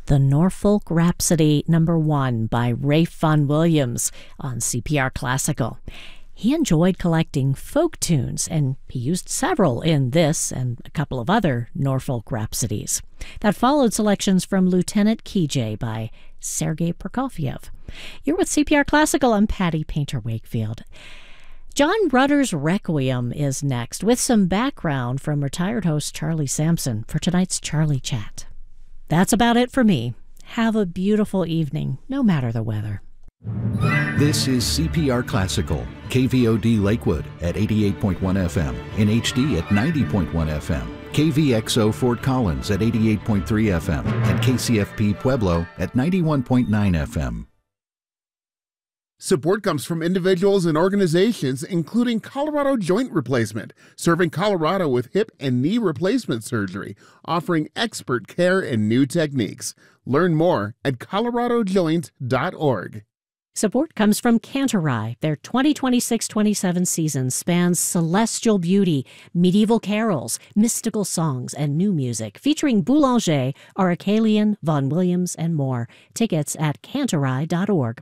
The Norfolk Rhapsody No. 1 by Ralph Vaughan Williams on CPR Classical. He enjoyed collecting folk tunes, and he used several in this and a couple of other Norfolk Rhapsodies. That followed selections from Lieutenant Kijé by Sergei Prokofiev. You're with CPR Classical. I'm Patty Painter-Wakefield. John Rutter's Requiem is next, with some background from retired host Charlie Sampson for tonight's Charlie Chat. That's about it for me. Have a beautiful evening, no matter the weather. This is CPR Classical, KVOD Lakewood at 88.1 FM, in HD at 90.1 FM, KVXO Fort Collins at 88.3 FM, and KCFP Pueblo at 91.9 FM. Support comes from individuals and organizations, including Colorado Joint Replacement, serving Colorado with hip and knee replacement surgery, offering expert care and new techniques. Learn more at coloradojoint.org. Support comes from Cantorai. Their 2026-27 season spans celestial beauty, medieval carols, mystical songs, and new music, featuring Boulanger, Aracelian, Vaughan Williams, and more. Tickets at cantorai.org.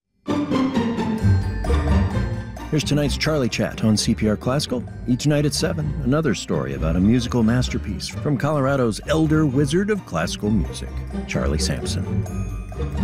Here's tonight's Charlie Chat on CPR Classical. Each night at 7, another story about a musical masterpiece from Colorado's elder wizard of classical music, Charlie Sampson.